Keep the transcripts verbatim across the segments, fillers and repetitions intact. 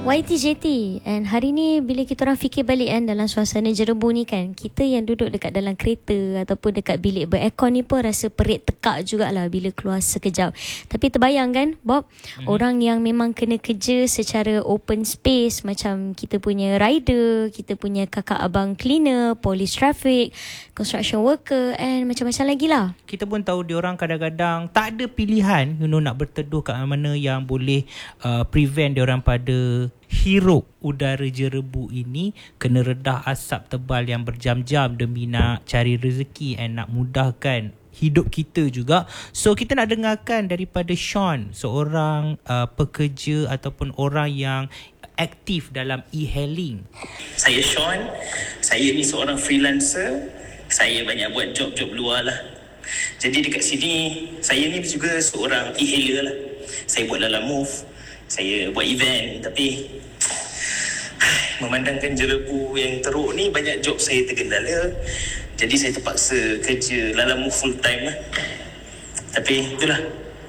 Y T J T. And hari ni bila kita orang fikir balik kan, dalam suasana jerebu ni kan, kita yang duduk dekat dalam kereta ataupun dekat bilik beraircon ni pun rasa perit tekak jugalah bila keluar sekejap. Tapi terbayang kan Bob, mm-hmm. orang yang memang kena kerja secara open space, macam kita punya rider, kita punya kakak abang cleaner, polis traffic, construction worker and macam-macam lagi lah. Kita pun tahu diorang kadang-kadang tak ada pilihan, you know, nak berteduh kat mana yang boleh uh, prevent diorang pada hirup udara jerebu ini, kena redah asap tebal yang berjam-jam demi nak cari rezeki and nak mudahkan hidup kita juga. So kita nak dengarkan daripada Sean, seorang uh, pekerja ataupun orang yang aktif dalam e-hailing. Saya Sean, saya ni seorang freelancer. Saya banyak buat job-job luar lah. Jadi dekat sini saya ni juga seorang e-hailer lah. Saya buat dalam Move, saya buat event, tapi memandangkan jerebu yang teruk ni, banyak job saya tergendala. Jadi saya terpaksa kerja dalam Move full time lah. Tapi itulah,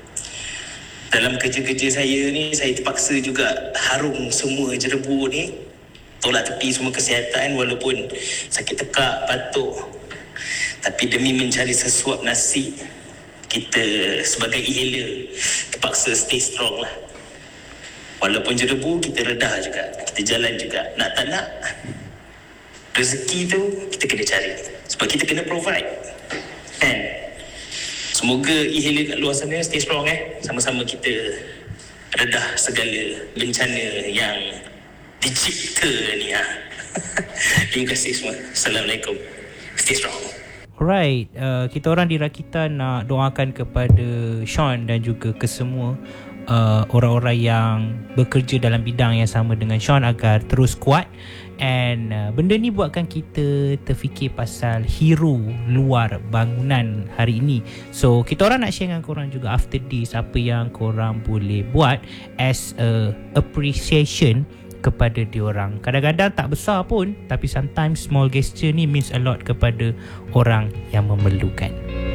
dalam kerja-kerja saya ni, saya terpaksa juga harung semua jerebu ni, tolak tepi semua kesihatan walaupun sakit tekak, batuk. Tapi demi mencari sesuap nasi, kita sebagai e-hailer terpaksa stay strong lah. Walaupun jerebu, kita redah juga, kita jalan juga. Nak tak nak, rezeki tu kita kena cari, sebab kita kena provide. And semoga e-hailer kat luar sana stay strong eh. Sama-sama kita redah segala bencana yang dicipta ni ha. Terima kasih semua. Assalamualaikum. Stay strong. Alright, uh, kita orang di Rakitan nak doakan kepada Sean dan juga kesemua uh, orang-orang yang bekerja dalam bidang yang sama dengan Sean agar terus kuat. And uh, benda ni buatkan kita terfikir pasal hero luar bangunan hari ini. So kita orang nak share dengan korang juga after this, apa yang korang boleh buat as a appreciation kepada diorang. Kadang-kadang tak besar pun, tapi sometimes small gesture ni means a lot kepada orang yang memerlukan.